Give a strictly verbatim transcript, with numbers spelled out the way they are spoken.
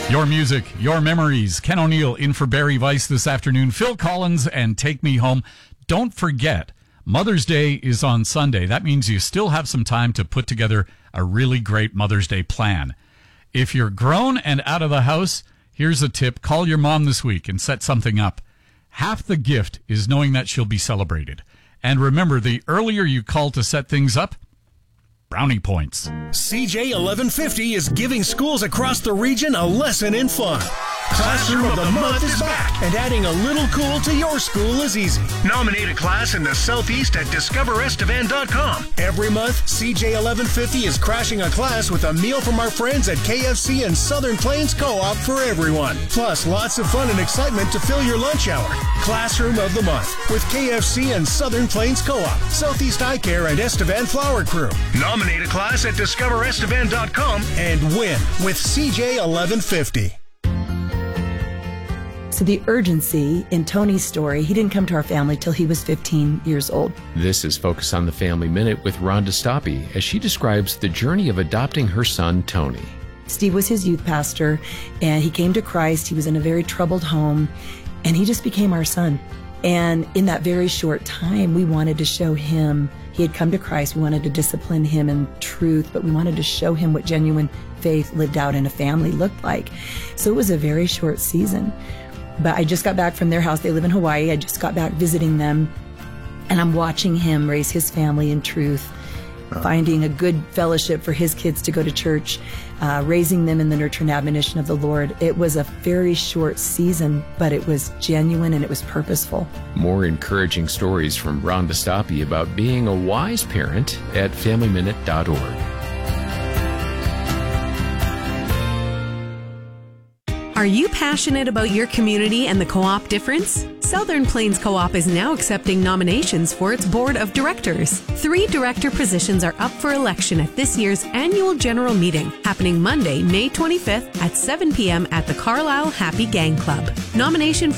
Your music, your memories. Ken O'Neill in for Barry Weiss this afternoon. Phil Collins and Take Me Home. Don't forget, Mother's Day is on Sunday. That means you still have some time to put together a really great Mother's Day plan. If you're grown and out of the house, here's a tip. Call your mom this week and set something up. Half the gift is knowing that she'll be celebrated. And remember, the earlier you call to set things up, brownie points. C J eleven fifty is giving schools across the region a lesson in fun. Classroom of the Month is back, and adding a little cool to your school is easy. Nominate a class in the Southeast at discover estevan dot com. Every month, C J eleven fifty is crashing a class with a meal from our friends at K F C and Southern Plains Co-op for everyone. Plus, lots of fun and excitement to fill your lunch hour. Classroom of the Month with K F C and Southern Plains Co-op, Southeast Eye Care, and Estevan Flower Crew. Nominate a class at discover estevan dot com and win with C J eleven fifty. So the urgency in Tony's story, he didn't come to our family till he was fifteen years old. This is Focus on the Family Minute with Rhonda Stoppe as she describes the journey of adopting her son, Tony. Steve was his youth pastor, and he came to Christ. He was in a very troubled home, and he just became our son. And in that very short time, we wanted to show him, he had come to Christ. We wanted to discipline him in truth, but we wanted to show him what genuine faith lived out in a family looked like. So it was a very short season. But I just got back from their house. They live in Hawaii. I just got back visiting them, and I'm watching him raise his family in truth, oh. finding a good fellowship for his kids to go to church, uh, raising them in the nurture and admonition of the Lord. It was a very short season, but it was genuine and it was purposeful. More encouraging stories from Rhonda Stoppe about being a wise parent at family minute dot org. Are you passionate about your community and the co-op difference? Southern Plains Co-op is now accepting nominations for its board of directors. Three director positions are up for election at this year's annual general meeting, happening Monday, May twenty-fifth at seven p.m. at the Carlisle Happy Gang Club. Nomination